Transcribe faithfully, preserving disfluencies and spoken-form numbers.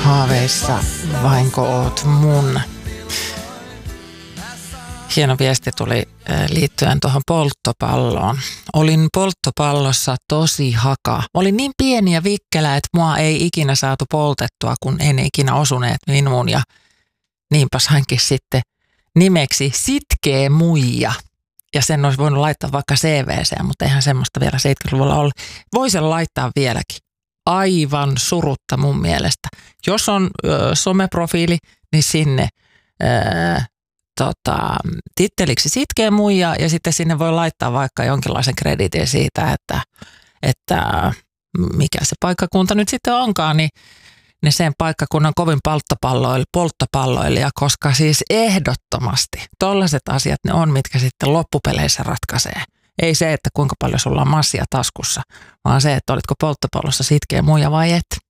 haaveissa, vainko oot mun? Hieno viesti tuli liittyen tuohon polttopalloon. Olin polttopallossa tosi haka. Olin niin pieni ja vikkelä, että mua ei ikinä saatu poltettua, kun en ikinä osuneet minuun. Ja niinpä sainkin sitten nimeksi Sitkeä muija. Ja sen olisi voinut laittaa vaikka C V:seen, mutta eihän semmoista vielä seitsemänkymmentäluvulla ollut. Voi sen laittaa vieläkin. Aivan surutta mun mielestä. Jos on ö, someprofiili, niin sinne ö, tota, titteliksi Sitkeä muija ja sitten sinne voi laittaa vaikka jonkinlaisen krediitin siitä, että, että mikä se paikkakunta nyt sitten onkaan, niin, niin sen paikkakunnan kovin polttopalloilija, polttopalloilija, koska siis ehdottomasti tollaiset asiat ne on, mitkä sitten loppupeleissä ratkaisee. Ei se, että kuinka paljon sulla on massia taskussa, vaan se, että olitko polttopallossa sitkeä muija vai et.